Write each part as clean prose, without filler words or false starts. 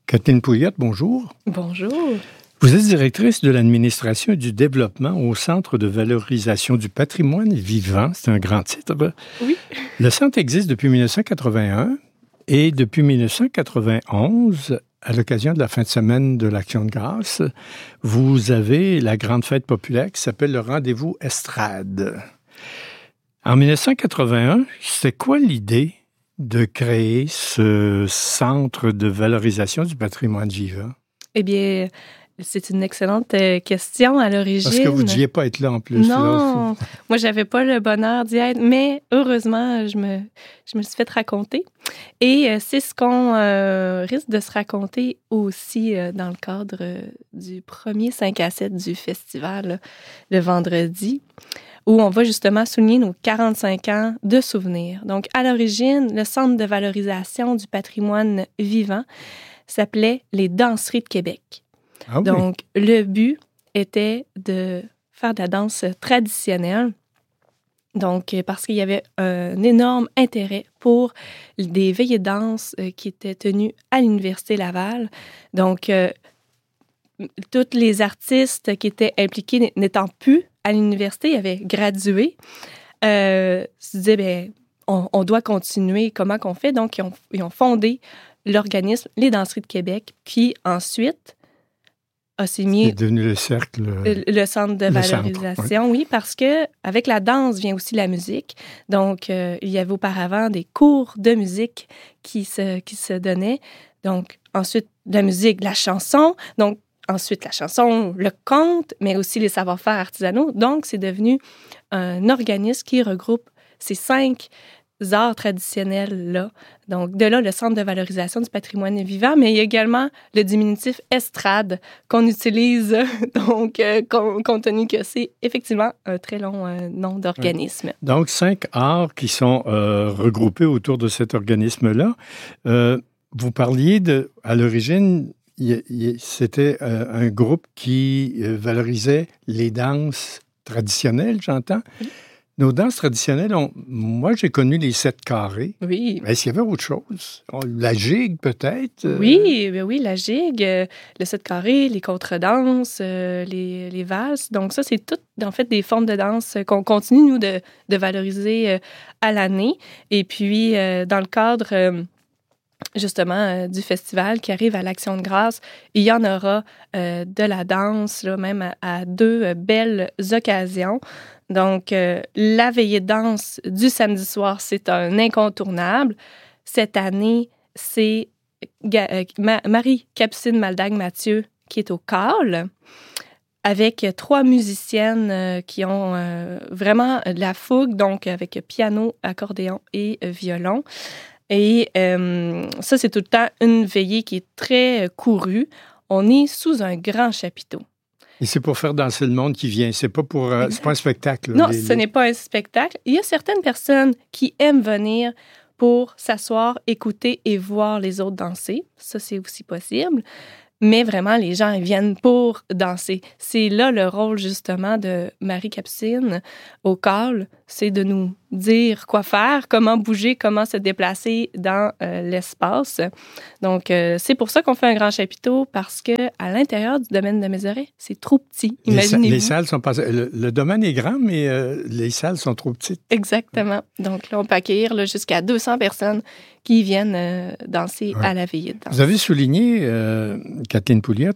Kathleen Pouliot, bonjour. Bonjour. Vous êtes directrice de l'administration et du développement au Centre de valorisation du patrimoine vivant. C'est un grand titre. Oui. Le centre existe depuis 1981 et depuis 1991, à l'occasion de la fin de semaine de l'Action de grâce, vous avez la grande fête populaire qui s'appelle le Rendez-vous Estrade. En 1981, c'est quoi l'idée de créer ce centre de valorisation du patrimoine vivant? Eh bien, c'est une excellente question à l'origine. Parce que vous ne deviez pas être là en plus. Non, moi, j'avais pas le bonheur d'y être, mais heureusement, je me suis fait raconter. Et c'est ce qu'on risque de se raconter aussi dans le cadre du premier 5 à 7 du festival, le vendredi, où on va justement souligner nos 45 ans de souvenirs. Donc, à l'origine, le Centre de valorisation du patrimoine vivant s'appelait les Danseries de Québec. Ah oui. Donc, le but était de faire de la danse traditionnelle. Donc, parce qu'il y avait un énorme intérêt pour des veillées de danse qui étaient tenues à l'Université Laval. Donc, tous les artistes qui étaient impliqués n'étant plus à l'université, avaient gradué, se disaient, bien, on doit continuer, comment qu'on fait? Donc, ils ont fondé l'organisme Les Danseries de Québec, qui ensuite s'est mis... C'est devenu le cercle... Le centre de valorisation, oui, parce que avec la danse vient aussi la musique. Donc, il y avait auparavant des cours de musique qui se donnaient. Donc, ensuite, la musique, la chanson. Donc, ensuite, la chanson, le conte, mais aussi les savoir-faire artisanaux. Donc, c'est devenu un organisme qui regroupe ces 5 arts traditionnels-là. Donc, de là, le Centre de valorisation du patrimoine vivant, mais il y a également le diminutif estrade qu'on utilise, donc, compte tenu que c'est effectivement un très long nom d'organisme. Oui. Donc, 5 arts qui sont regroupés autour de cet organisme-là. Vous parliez à l'origine, c'était un groupe qui valorisait les danses traditionnelles, j'entends. Oui. Nos danses traditionnelles, moi, j'ai connu les 7 carrés. Oui. Est-ce qu'il y avait autre chose? La gigue, peut-être? Oui, la gigue, le 7 carrés, les contredanses, les valses. Donc ça, c'est toutes, en fait, des formes de danse qu'on continue, nous, de valoriser à l'année. Et puis, dans le cadre... justement, du festival qui arrive à l'Action de grâce. Il y en aura de la danse, là, même à 2 belles occasions. Donc, la veillée de danse du samedi soir, c'est un incontournable. Cette année, c'est Marie-Capucine Maldagne-Mathieu qui est au CAL, avec 3 musiciennes qui ont vraiment de la fougue, donc avec piano, accordéon et violon. Et ça, c'est tout le temps une veillée qui est très courue. On est sous un grand chapiteau. Et c'est pour faire danser le monde qui vient. C'est pas c'est pas un spectacle. Non, ce n'est pas un spectacle. Il y a certaines personnes qui aiment venir pour s'asseoir, écouter et voir les autres danser. Ça, c'est aussi possible. Mais vraiment, les gens, ils viennent pour danser. C'est là le rôle, justement, de Marie-Capucine au CAL, c'est de nous dire quoi faire, comment bouger, comment se déplacer dans l'espace. Donc, c'est pour ça qu'on fait un grand chapiteau, parce que à l'intérieur du domaine de Mézeray, c'est trop petit. Imaginez-vous. Les salles sont pas... Le domaine est grand, mais les salles sont trop petites. Exactement. Donc là, on peut accueillir jusqu'à 200 personnes qui viennent danser à la veillée de danse. Vous avez souligné, Kathleen Pouliot,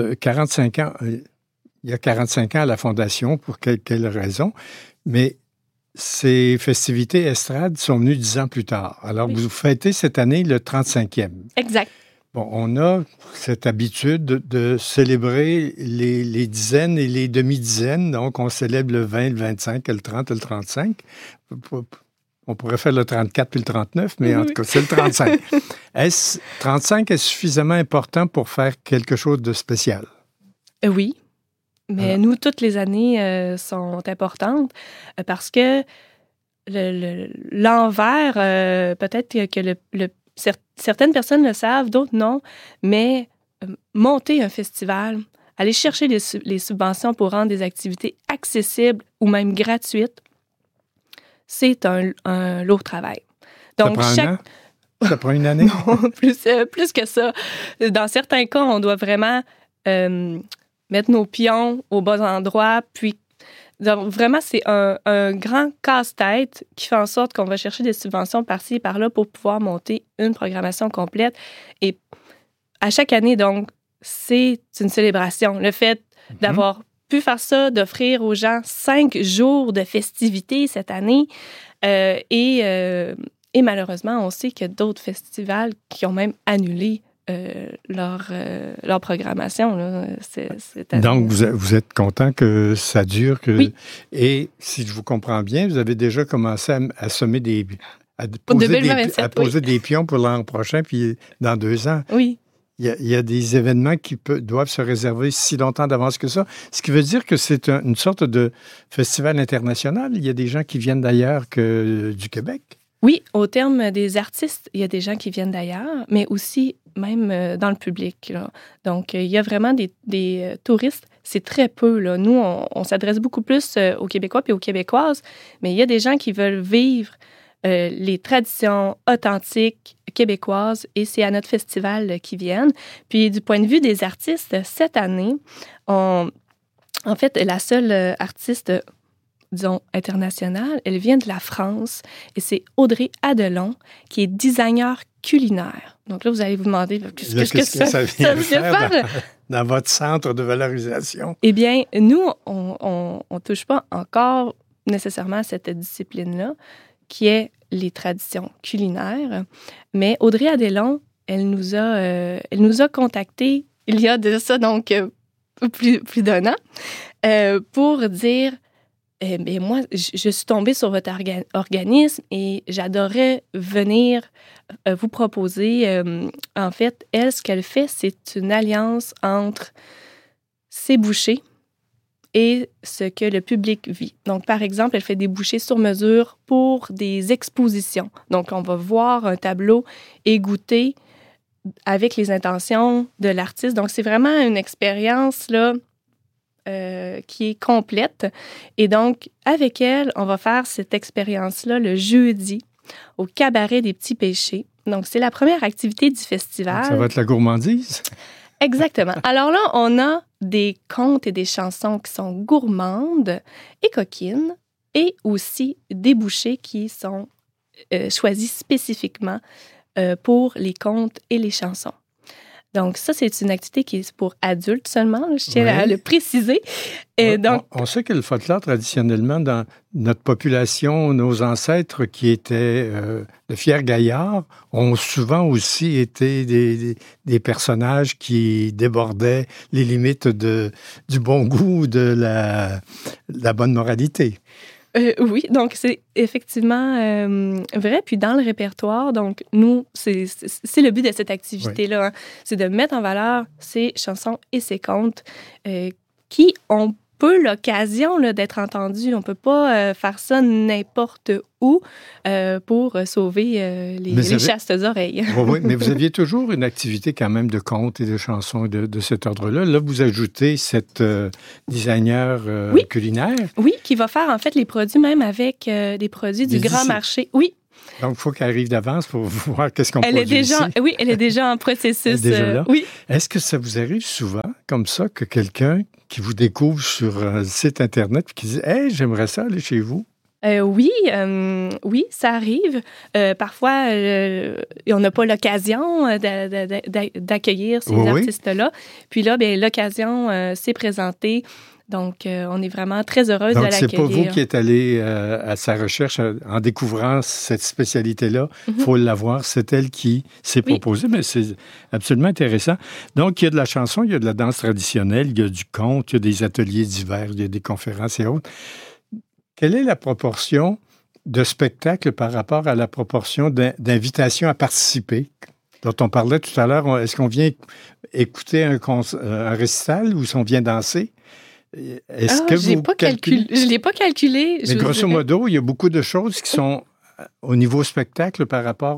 45 ans. Il y a 45 ans à la Fondation, pour quelle raison, mais ces festivités estrades sont venues 10 ans plus tard. Alors, oui. Vous fêtez cette année le 35e. Exact. Bon, on a cette habitude de célébrer les dizaines et les demi-dizaines. Donc, on célèbre le 20, le 25, le 30 et le 35. On pourrait faire le 34 puis le 39, mais en tout cas, c'est le 35. 35 est suffisamment important pour faire quelque chose de spécial? Oui. Mais nous, toutes les années sont importantes parce que l'envers, peut-être que certaines personnes le savent, d'autres non, mais monter un festival, aller chercher les subventions pour rendre des activités accessibles ou même gratuites, c'est un lourd travail. Donc, ça prend un an? Ça prend une année? Non, plus que ça. Dans certains cas, on doit vraiment mettre nos pions au bons endroits, puis donc, vraiment, c'est un grand casse-tête qui fait en sorte qu'on va chercher des subventions par-ci et par-là pour pouvoir monter une programmation complète. Et à chaque année, donc, c'est une célébration. Le fait d'avoir pu faire ça, d'offrir aux gens 5 jours de festivités cette année. Et malheureusement, on sait qu'il y a d'autres festivals qui ont même annulé leur programmation. Là, donc, vous êtes content que ça dure? Oui. Et si je vous comprends bien, vous avez déjà commencé à semer à poser des pions pour l'an prochain, puis dans 2 ans. Oui. Il y a des événements qui doivent se réserver si longtemps d'avance que ça. Ce qui veut dire que c'est une sorte de festival international. Il y a des gens qui viennent d'ailleurs que du Québec. Oui, au terme des artistes, il y a des gens qui viennent d'ailleurs, mais aussi même dans le public. Là. Donc, il y a vraiment des touristes. C'est très peu. Là. Nous, on s'adresse beaucoup plus aux Québécois et aux Québécoises, mais il y a des gens qui veulent vivre les traditions authentiques québécoises et c'est à notre festival qu'ils viennent. Puis, du point de vue des artistes, cette année, en fait, la seule artiste disons, internationale, elle vient de la France et c'est Audrey Adelon qui est designer culinaire. Donc là, vous allez vous demander qu'est-ce que ça vient faire dans votre centre de valorisation? Eh bien, nous, on touche pas encore nécessairement à cette discipline-là qui est les traditions culinaires, mais Audrey Adelon, elle nous a contactés il y a de ça, donc plus d'1 an, pour dire mais moi, je suis tombée sur votre organisme et j'adorerais venir vous proposer. En fait, elle, ce qu'elle fait, c'est une alliance entre ses bouchées et ce que le public vit. Donc, par exemple, elle fait des bouchées sur mesure pour des expositions. Donc, on va voir un tableau et goûter avec les intentions de l'artiste. Donc, c'est vraiment une expérience, là, qui est complète. Et donc, avec elle, on va faire cette expérience-là le jeudi au Cabaret des Petits Péchés. Donc, c'est la première activité du festival. Ça va être la gourmandise? Exactement. Alors là, on a des contes et des chansons qui sont gourmandes et coquines et aussi des bouchées qui sont choisis spécifiquement pour les contes et les chansons. Donc, ça, c'est une activité qui est pour adultes seulement. Je tiens à le préciser. Et donc, on sait que le folklore, traditionnellement, dans notre population, nos ancêtres qui étaient de fiers gaillards ont souvent aussi été des personnages qui débordaient les limites du bon goût, de la bonne moralité. Oui, donc c'est effectivement vrai. Puis dans le répertoire, donc nous, c'est le but de cette activité-là, oui. Hein, c'est de mettre en valeur ces chansons et ces contes qui ont peu l'occasion là, d'être entendus. On ne peut pas faire ça n'importe où pour sauver les chastes oreilles. Oui, mais vous aviez toujours une activité quand même de contes et de chansons de cet ordre-là. Là, vous ajoutez cette designer culinaire. Oui, qui va faire en fait les produits même avec des produits du grand marché. Oui. Donc, il faut qu'elle arrive d'avance pour voir qu'est-ce qu'on produit ici. Oui, elle est déjà en processus. Elle est déjà là? Oui. Est-ce que ça vous arrive souvent, comme ça, que quelqu'un qui vous découvre sur un site Internet et qui dit « Hey, j'aimerais ça aller chez vous ». Oui, ça arrive. Parfois, on n'a pas l'occasion d'accueillir ces artistes-là. Puis là, bien, l'occasion s'est présentée. Donc, on est vraiment très heureuse de l'accueillir. Donc, c'est pas vous qui êtes allé à sa recherche en découvrant cette spécialité-là. Il faut l'avoir. C'est elle qui s'est proposée. Mais c'est absolument intéressant. Donc, il y a de la chanson, il y a de la danse traditionnelle, il y a du conte, il y a des ateliers divers, il y a des conférences et autres. Quelle est la proportion de spectacles par rapport à la proportion d'invitations à participer dont on parlait tout à l'heure? Est-ce qu'on vient écouter un récital ou si on vient danser? Je ne l'ai pas calculé. Mais grosso modo, il y a beaucoup de choses qui sont au niveau spectacle par rapport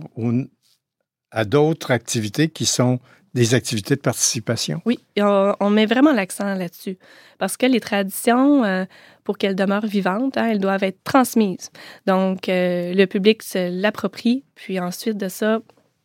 à d'autres activités qui sont des activités de participation. Oui, on met vraiment l'accent là-dessus. Parce que les traditions, pour qu'elles demeurent vivantes, elles doivent être transmises. Donc, le public se l'approprie, puis ensuite de ça,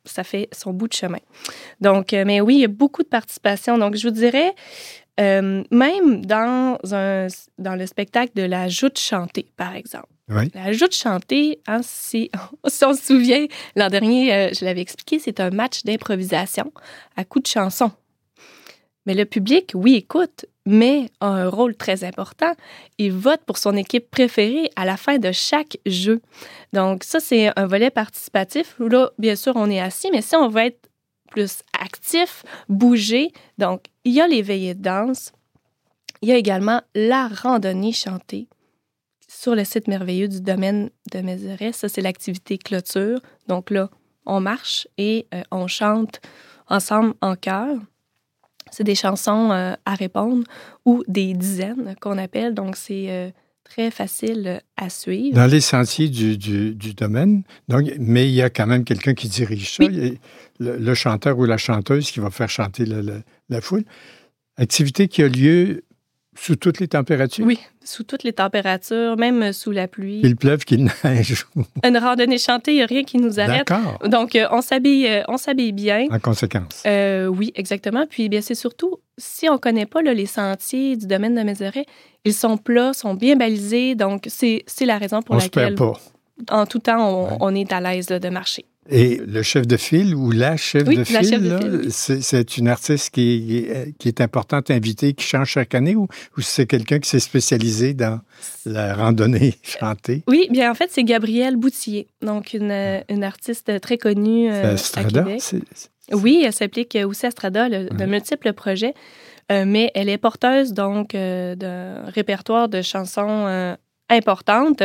ça fait son bout de chemin. Donc, mais oui, il y a beaucoup de participation. Donc, je vous dirais, même dans le spectacle de la joute chantée, par exemple. Oui. La joute chantée, hein, si on se souvient, l'an dernier, je l'avais expliqué, c'est un match d'improvisation à coups de chansons. Mais le public, oui, écoute, mais a un rôle très important. Il vote pour son équipe préférée à la fin de chaque jeu. Donc, ça, c'est un volet participatif où là, bien sûr, on est assis, mais si on veut être plus actif, bouger, donc, il y a les veillées de danse. Il y a également la randonnée chantée sur le site merveilleux du domaine de Mézeray. Ça, c'est l'activité clôture. Donc là, on marche et on chante ensemble en chœur. C'est des chansons à répondre ou des dizaines qu'on appelle. Donc, c'est très facile à suivre. Dans les sentiers du domaine, donc, mais il y a quand même quelqu'un qui dirige ça. Oui. Il y a le chanteur ou la chanteuse qui va faire chanter la foule. Activité qui a lieu sous toutes les températures? Oui, sous toutes les températures, même sous la pluie. Qu'il pleuve, qu'il neige. Une randonnée chantée, il n'y a rien qui nous arrête. D'accord. Donc, on s'habille bien. En conséquence. Oui, exactement. Puis, bien, c'est surtout, si on ne connaît pas là, les sentiers du domaine de Mézeray, ils sont plats, sont bien balisés. Donc, c'est la raison pour laquelle... On ne se perd pas. En tout temps, on est à l'aise là, de marcher. Et le chef de file ou la chef de file, la chef de file. C'est une artiste qui est importante, invitée, qui change chaque année ou c'est quelqu'un qui s'est spécialisé dans la randonnée chantée? Oui, bien en fait, c'est Gabrielle Boutillier, donc une artiste très connue à Québec. Oui, elle s'applique aussi à Strada, de multiples projets, mais elle est porteuse donc d'un répertoire de chansons importantes.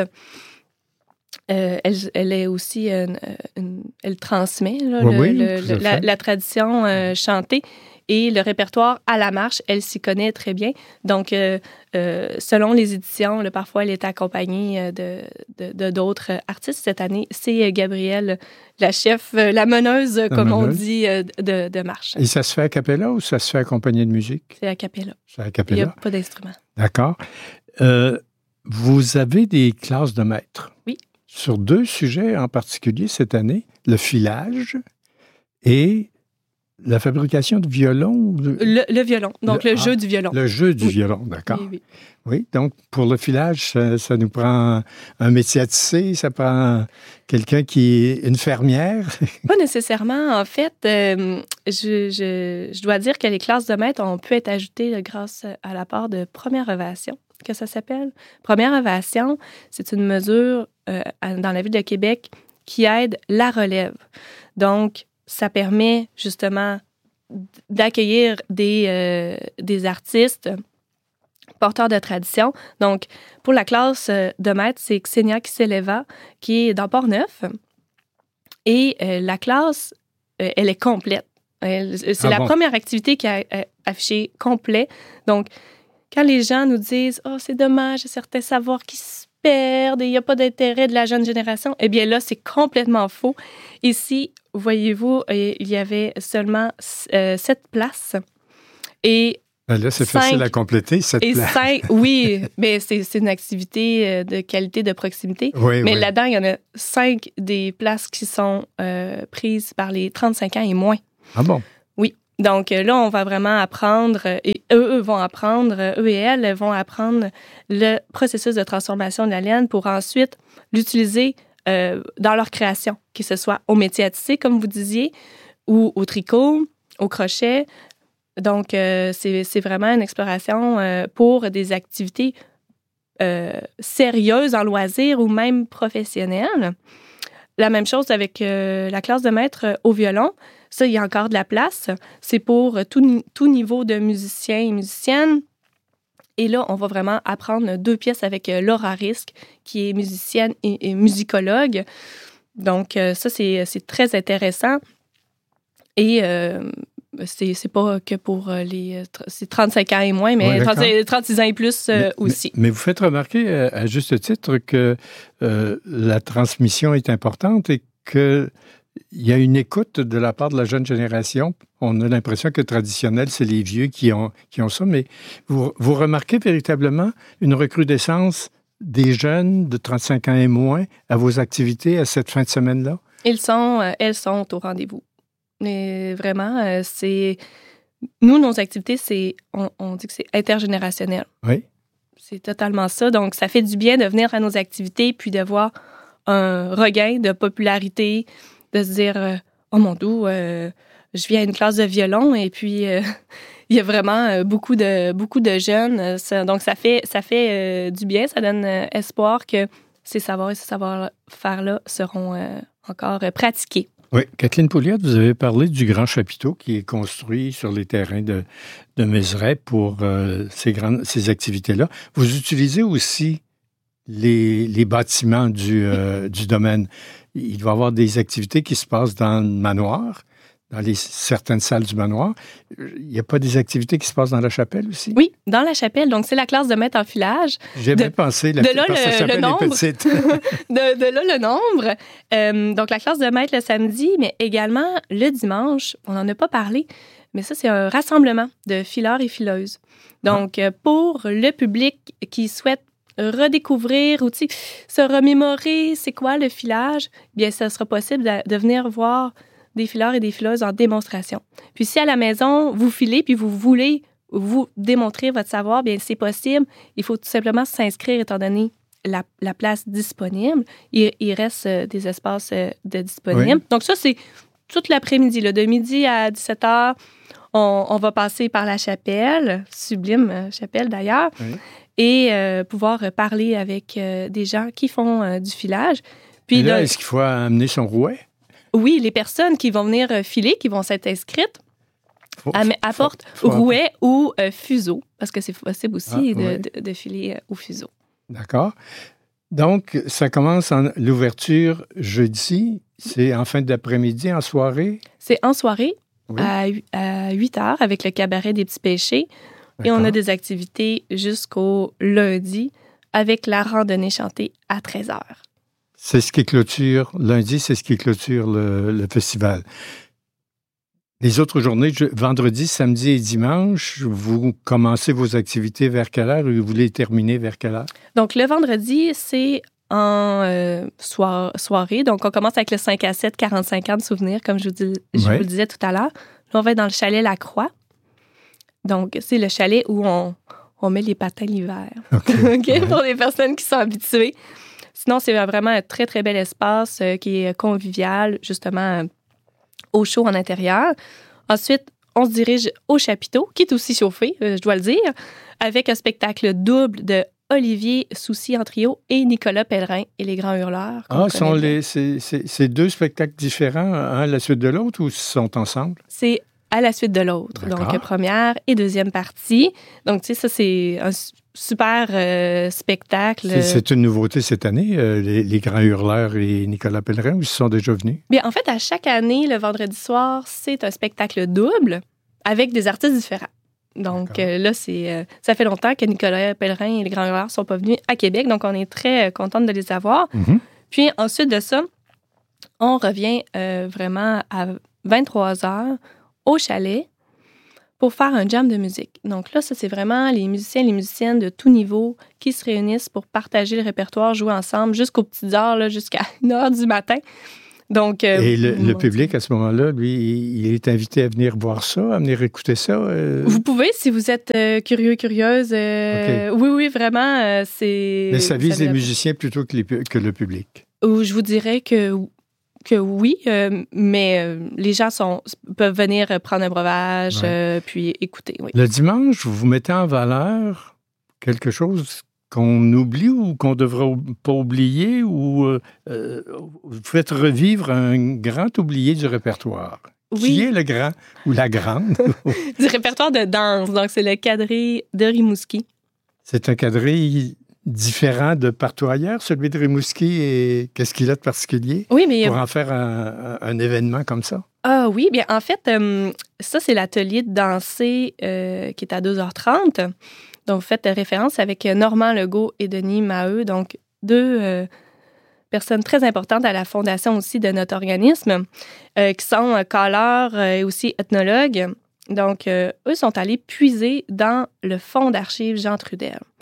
Elle est aussi, elle transmet là, la tradition chantée et le répertoire à la marche, elle s'y connaît très bien. Donc, selon les éditions, là, parfois, elle est accompagnée de d'autres artistes. Cette année, c'est Gabrielle, la chef, la meneuse, on dit, de marche. Et ça se fait a cappella ou ça se fait accompagné de musique? C'est a cappella. C'est a cappella. Il n'y a pas d'instrument. D'accord. Vous avez des classes de maîtres. Oui. Sur 2 sujets en particulier cette année, le filage et la fabrication de violon. Le violon, donc le jeu du violon. Le jeu du violon, d'accord. Oui, donc pour le filage, ça nous prend un métier à tisser, ça prend quelqu'un qui est une fermière. Pas nécessairement. En fait, je dois dire que les classes de maître ont pu être ajoutées grâce à l'apport de Première Ovation, que ça s'appelle. Première Ovation, c'est une mesure dans la ville de Québec qui aide la relève. Donc, ça permet justement d'accueillir des artistes porteurs de tradition. Donc, pour la classe de maître, c'est Xenia Kiseleva qui est dans Port-Neuf. Et la classe, elle est complète. C'est la première activité qui a affiché complet. Donc, quand les gens nous disent « Oh, c'est dommage, il y a certains savoirs qui se perdent et il n'y a pas d'intérêt de la jeune génération », eh bien là, c'est complètement faux. Ici, voyez-vous, il y avait seulement 7 places. Et là, c'est facile à compléter, 7 places. Oui, mais c'est une activité de qualité, de proximité. Oui, mais là-dedans, il y en a 5 des places qui sont prises par les 35 ans et moins. Ah bon? Oui. Donc là, on va vraiment apprendre, et eux vont apprendre, eux et elles vont apprendre le processus de transformation de la laine pour ensuite l'utiliser dans leur création, que ce soit au métier à tisser, comme vous disiez, ou au tricot, au crochet. Donc, c'est vraiment une exploration pour des activités sérieuses en loisirs ou même professionnelles. La même chose avec la classe de maître au violon. Ça, il y a encore de la place. C'est pour tout niveau de musiciens et musiciennes. Et là, on va vraiment apprendre 2 pièces avec Laura Risque, qui est musicienne et musicologue. Donc, ça, c'est très intéressant. Et c'est pas que pour c'est 35 ans et moins, mais 36 ans et plus aussi. Mais vous faites remarquer, à juste titre, que la transmission est importante et qu'il y a une écoute de la part de la jeune génération. On a l'impression que traditionnel, c'est les vieux qui ont ça, mais vous remarquez véritablement une recrudescence des jeunes de 35 ans et moins à vos activités à cette fin de semaine-là? Elles sont au rendez-vous. mais vraiment, c'est... Nous, nos activités, on dit que c'est intergénérationnel. Oui. C'est totalement ça. Donc, ça fait du bien de venir à nos activités puis de voir un regain de popularité, de se dire oh mon Dieu, je viens à une classe de violon et puis il y a vraiment beaucoup de jeunes. Donc, ça fait du bien. Ça donne espoir que ces savoirs et ces savoir-faire-là seront encore pratiqués. Oui. Kathleen Pouliot, vous avez parlé du grand chapiteau qui est construit sur les terrains de Mézeray pour ces activités-là. Vous utilisez aussi les bâtiments du domaine. Il doit y avoir des activités qui se passent dans le manoir, dans certaines salles du manoir. Il n'y a pas des activités qui se passent dans la chapelle aussi? Oui, dans la chapelle. Donc, c'est la classe de maître en filage. J'ai bien pensé. De là, le nombre. de là, le nombre. Donc, la classe de maître le samedi, mais également le dimanche. On n'en a pas parlé, mais ça, c'est un rassemblement de fileurs et fileuses. Donc, pour le public qui souhaite redécouvrir ou se remémorer c'est quoi le filage, bien, ça sera possible de venir voir des fileurs et des fileuses en démonstration. Puis si à la maison, vous filez puis vous voulez vous démontrer votre savoir, bien, c'est possible. Il faut tout simplement s'inscrire étant donné la place disponible. Il reste des espaces de disponibles. Oui. Donc ça, c'est tout l'après-midi. Là, de midi à 17h, on va passer par la chapelle, sublime chapelle d'ailleurs, oui. Et pouvoir parler avec des gens qui font du filage. Puis là, est-ce qu'il faut amener son rouet? Oui, les personnes qui vont venir filer, qui vont s'être inscrites, apportent rouet ou fuseau, parce que c'est possible aussi de filer au fuseau. D'accord. Donc, ça commence l'ouverture jeudi. C'est en fin d'après-midi, en soirée? C'est en soirée, oui. à 8h, avec le cabaret des petits péchés. D'accord. Et on a des activités jusqu'au lundi, avec la randonnée chantée à 13h. C'est ce qui clôture, lundi, c'est ce qui clôture le festival. Les autres journées, vendredi, samedi et dimanche, vous commencez vos activités vers quelle heure et vous les terminez vers quelle heure? Donc, le vendredi, c'est en soirée. Donc, on commence avec le 5 à 7, 45 ans de souvenirs, comme je vous le disais tout à l'heure. Là, on va être dans le chalet La Croix. Donc, c'est le chalet où on met les patins l'hiver. OK? Pour les personnes qui sont habituées. Sinon, c'est vraiment un très, très bel espace qui est convivial, justement, au chaud en intérieur. Ensuite, on se dirige au chapiteau, qui est aussi chauffé, je dois le dire, avec un spectacle double de Olivier Soucy en trio et Nicolas Pellerin et les Grands Hurleurs. C'est deux spectacles différents, un à la suite de l'autre, ou sont ensemble? C'est à la suite de l'autre. D'accord. Donc, première et deuxième partie. Donc, tu sais, ça, c'est un super spectacle. C'est une nouveauté cette année, les Grands Hurleurs et Nicolas Pellerin, ou ils sont déjà venus? Bien, en fait, à chaque année, le vendredi soir, c'est un spectacle double avec des artistes différents. Donc, là, ça fait longtemps que Nicolas Pellerin et les Grands Hurleurs ne sont pas venus à Québec, donc on est très contente de les avoir. Mm-hmm. Puis, ensuite de ça, on revient vraiment à 23h au chalet pour faire un jam de musique. Donc là, ça, c'est vraiment les musiciens et les musiciennes de tout niveau qui se réunissent pour partager le répertoire, jouer ensemble jusqu'aux petites heures, là, jusqu'à 1h du matin. Donc, et le public, à ce moment-là, lui, il est invité à venir voir ça, à venir écouter ça? Vous pouvez, si vous êtes curieux, curieuse. Okay. Oui, vraiment, c'est... Mais ça vise les musiciens plutôt que le public? Je vous dirais que oui, mais les gens peuvent venir prendre un breuvage puis écouter. Oui. Le dimanche, vous mettez en valeur quelque chose qu'on oublie ou qu'on ne devrait pas oublier, ou vous faites revivre un grand oublié du répertoire. Oui. Qui est le grand ou la grande? Du répertoire de danse. Donc, c'est le quadrille de Rimouski. C'est un quadrille différent de partout ailleurs, celui de Rimouski, et qu'est-ce qu'il a de particulier pour en faire un événement comme ça? Ah oui, bien en fait, ça c'est l'atelier de danser qui est à 2h30. Donc, vous faites référence avec Normand Legault et Denis Maheu, donc deux personnes très importantes à la fondation aussi de notre organisme, qui sont caleurs et aussi ethnologues. Donc, eux sont allés puiser dans le fonds d'archives Jean Trudel.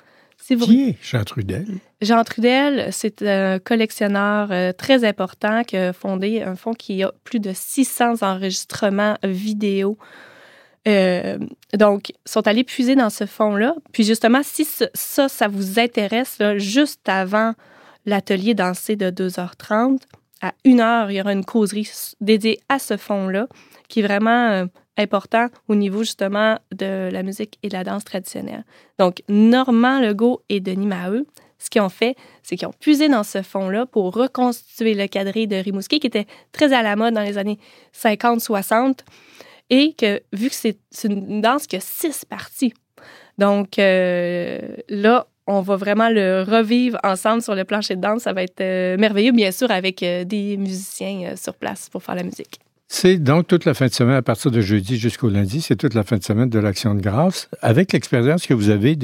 Qui est Jean Trudel? Jean Trudel, c'est un collectionneur très important qui a fondé un fonds qui a plus de 600 enregistrements vidéo. Donc, ils sont allés puiser dans ce fonds-là. Puis justement, si ça vous intéresse, là, juste avant l'atelier dansé de 2h30, à 1h, il y aura une causerie dédiée à ce fonds-là, qui est vraiment important au niveau justement de la musique et de la danse traditionnelle. Donc, Normand Legault et Denis Maheu, ce qu'ils ont fait, c'est qu'ils ont puisé dans ce fonds-là pour reconstituer le quadrille de Rimouski, qui était très à la mode dans les années 50-60, et que, vu que c'est une danse qui a 6 parties, donc là, on va vraiment le revivre ensemble sur le plancher de danse. Ça va être merveilleux, bien sûr, avec des musiciens sur place pour faire la musique. C'est donc toute la fin de semaine, à partir de jeudi jusqu'au lundi, c'est toute la fin de semaine de l'Action de grâce. Avec l'expérience que vous avez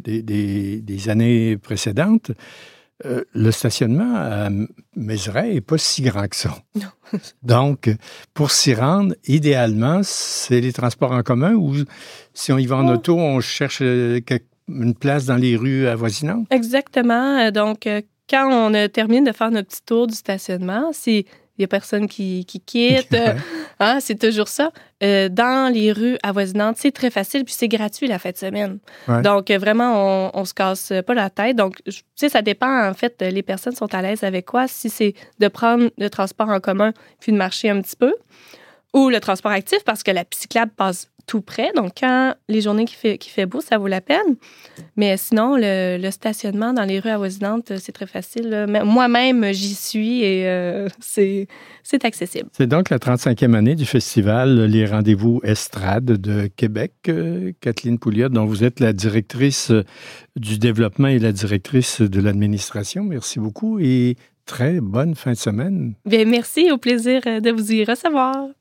des années précédentes, le stationnement à Mézeray n'est pas si grand que ça. Non. Donc, pour s'y rendre, idéalement, c'est les transports en commun ou si on y va en auto, on cherche une place dans les rues avoisinantes? Exactement. Donc, quand on termine de faire notre petit tour du stationnement, il n'y a personne qui quitte. C'est toujours ça. Dans les rues avoisinantes, c'est très facile, puis c'est gratuit la fin de semaine. Ouais. Donc, vraiment, on se casse pas la tête. Donc, ça dépend, en fait, les personnes sont à l'aise avec quoi. Si c'est de prendre le transport en commun puis de marcher un petit peu, ou le transport actif, parce que la piste cyclable passe tout près. Donc, quand les journées qui fait beau, ça vaut la peine. Mais sinon, le stationnement dans les rues avoisinantes, c'est très facile. Là. Moi-même, j'y suis et c'est accessible. C'est donc la 35e année du festival Les Rendez-vous Estrade de Québec. Kathleen Pouliot, dont vous êtes la directrice du développement et la directrice de l'administration. Merci beaucoup et très bonne fin de semaine. Bien, merci. Au plaisir de vous y recevoir.